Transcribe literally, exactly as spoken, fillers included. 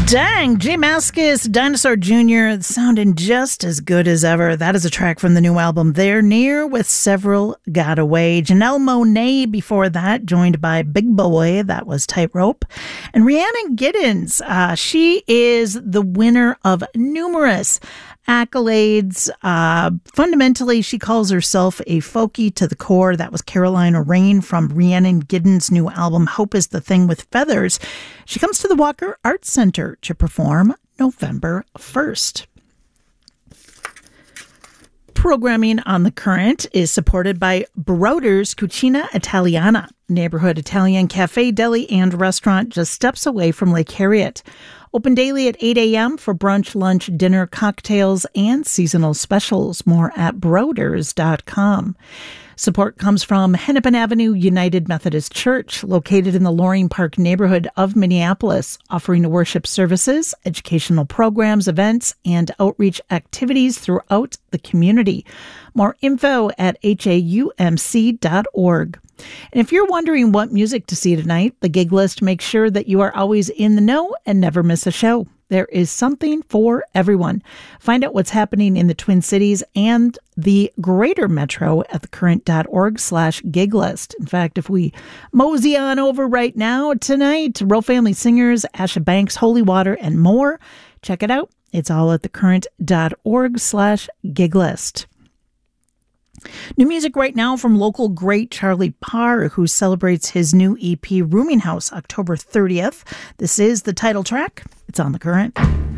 Dang, J Mascis, Dinosaur Junior sounding just as good as ever. That is a track from the new album They're Near with Several Got Away. Janelle Monáe before that, joined by Big Boy. That was Tightrope. And Rhiannon Giddens, uh, she is the winner of numerous accolades. Uh, fundamentally, she calls herself a folkie to the core. That was Carolina Rain from Rhiannon Giddens' new album, Hope is the Thing with Feathers. She comes to the Walker Arts Center to perform November first. Programming on The Current is supported by Broder's Cucina Italiana, neighborhood Italian cafe, deli, and restaurant just steps away from Lake Harriet. Open daily at eight a.m. for brunch, lunch, dinner, cocktails, and seasonal specials. More at broders dot com. Support comes from Hennepin Avenue United Methodist Church, located in the Loring Park neighborhood of Minneapolis, offering worship services, educational programs, events, and outreach activities throughout the community. More info at H A U M C dot org. And if you're wondering what music to see tonight, the Gig List makes sure that you are always in the know and never miss a show. There is something for everyone. Find out what's happening in the Twin Cities and the greater metro at thecurrent.org slash gig list. In fact, if we mosey on over right now tonight, Royal Family Singers, Asha Banks, Holy Water, and more, check it out. It's all at thecurrent.org slash gig list. New music right now from local great Charlie Parr, who celebrates his new E P Rooming House October thirtieth. This is the title track. It's on The Current.